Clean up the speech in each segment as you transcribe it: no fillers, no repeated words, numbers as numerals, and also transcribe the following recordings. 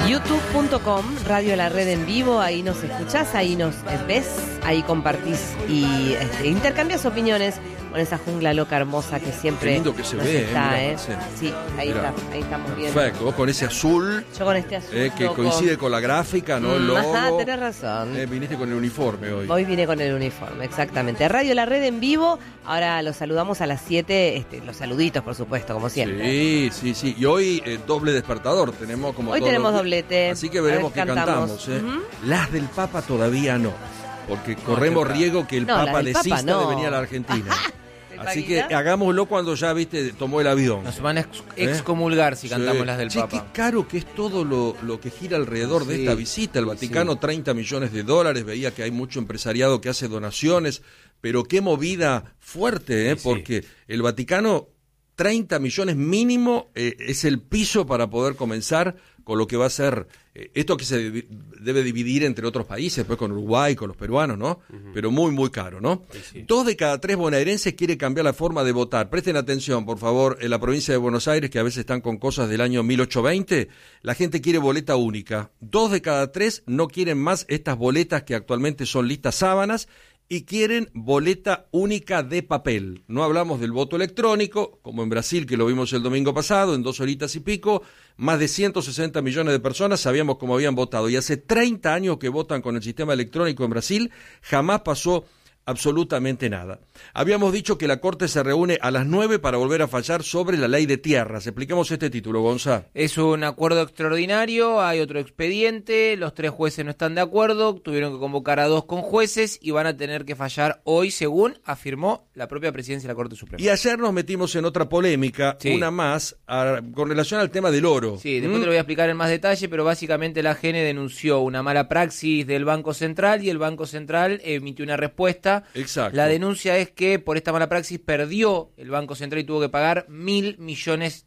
youtube.com, Radio La Red en vivo, ahí nos escuchás, ahí nos ves, ahí compartís y intercambias opiniones con esa jungla loca hermosa que siempre Qué lindo que se ve, está, mirá, Sí, ahí mirá. está, ahí estamos viendo. Perfecto, vos con ese azul Yo con este azul que loco. coincide con la gráfica, ¿no? El logo. Ajá, tenés razón. Viniste con el uniforme hoy. Hoy vine con el uniforme, exactamente. Radio La Red en vivo, ahora los saludamos a las 7, los saluditos, por supuesto, como siempre. Sí. Y hoy doble despertador tenemos como Hoy todos tenemos los- doblete. Así que veremos A qué ver, cantamos. Ujú. Las del Papa todavía no, porque corremos riesgo que el No, las Papa del Papa desista no. de venir a la Argentina. ¿Te Así que imaginas? hagámoslo cuando ya, viste, tomó el avión. Nos van a excomulgar si cantamos Sí. las del Che, Papa. qué caro que es todo lo que gira alrededor de Sí, esta visita. El Vaticano, sí. $30 millones, veía que hay mucho empresariado que hace donaciones, pero qué movida fuerte, Sí. porque el Vaticano, 30 millones mínimo, es el piso para poder comenzar con lo que va a ser esto que se debe dividir entre otros países, después con Uruguay, con los peruanos, ¿no? Pero muy, muy caro, ¿no? Sí. 2 de cada 3 bonaerenses quiere cambiar la forma de votar. Presten atención, por favor, en la provincia de Buenos Aires, que a veces están con cosas del año 1820, la gente quiere boleta única. 2 de cada 3 no quieren más estas boletas que actualmente son listas sábanas, y quieren boleta única de papel. No hablamos del voto electrónico, como en Brasil, que lo vimos el domingo pasado, en 2 horitas y pico, más de 160 millones de personas sabíamos cómo habían votado. Y hace 30 años que votan con el sistema electrónico en Brasil, jamás pasó absolutamente nada. Habíamos dicho que la Corte se reúne a las 9 para volver a fallar sobre la ley de tierras. Expliquemos este título, Gonzá. Es un acuerdo extraordinario, hay otro expediente, los 3 jueces no están de acuerdo, tuvieron que convocar a 2 conjueces y van a tener que fallar hoy, según afirmó la propia presidencia de la Corte Suprema. Y ayer nos metimos en otra polémica, Sí. una más, con relación al tema del oro. Sí, después te lo voy a explicar en más detalle, pero básicamente la AGN denunció una mala praxis del Banco Central y el Banco Central emitió una respuesta. Exacto. La denuncia es que por esta mala praxis perdió el Banco Central y tuvo que pagar $1.000 millones.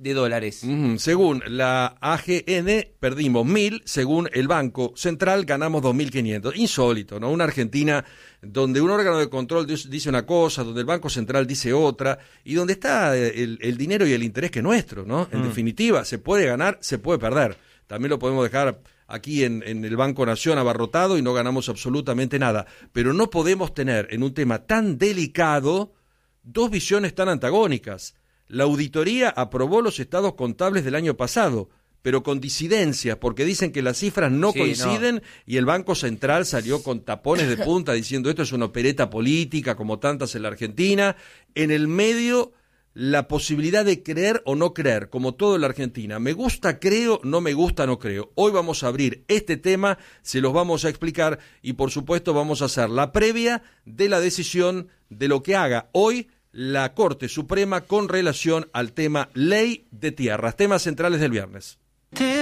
Según la AGN, perdimos 1.000, según el Banco Central, ganamos 2.500. Insólito, ¿no? Una Argentina donde un órgano de control dice una cosa, donde el Banco Central dice otra, y donde está el dinero y el interés que es nuestro, ¿no? En definitiva, se puede ganar, se puede perder. También lo podemos dejar aquí en el Banco Nación abarrotado y no ganamos absolutamente nada. Pero no podemos tener en un tema tan delicado 2 visiones tan antagónicas. La auditoría aprobó los estados contables del año pasado, pero con disidencias, porque dicen que las cifras no Sí, coinciden y el Banco Central salió con tapones de punta diciendo esto es una opereta política como tantas en la Argentina. En el medio, la posibilidad de creer o no creer, como todo en la Argentina. Me gusta, creo, no me gusta, no creo. Hoy vamos a abrir este tema, se los vamos a explicar y por supuesto vamos a hacer la previa de la decisión de lo que haga hoy la Corte Suprema con relación al tema ley de tierras, temas centrales del viernes.